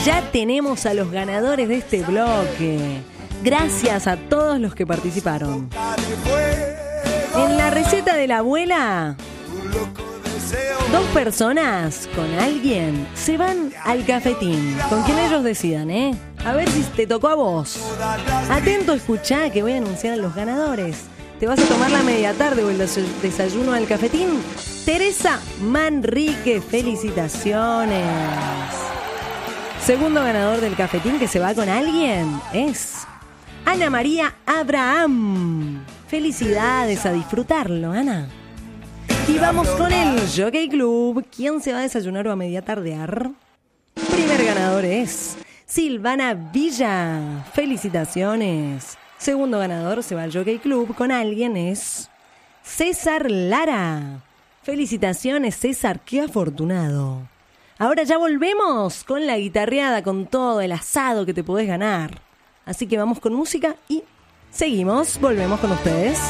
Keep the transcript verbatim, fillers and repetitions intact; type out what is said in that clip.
Ya tenemos a los ganadores de este bloque. Gracias a todos los que participaron. En la receta de la abuela, dos personas con alguien se van al cafetín, con quien ellos decidan, ¿eh? A ver si te tocó a vos. Atento, escuchá que voy a anunciar a los ganadores. ¿Te vas a tomar la media tarde o el desayuno al cafetín? Teresa Manrique, felicitaciones. Segundo ganador del cafetín que se va con alguien es Ana María Abraham. Felicidades, a disfrutarlo, Ana. Y vamos con el Jockey Club. ¿Quién se va a desayunar o a media tardear? Primer ganador es Silvana Villa. Felicitaciones. Segundo ganador se va al Jockey Club con alguien es César Lara. Felicitaciones, César, qué afortunado. Ahora ya volvemos con la guitarreada, con todo el asado que te podés ganar. Así que vamos con música y seguimos, volvemos con ustedes.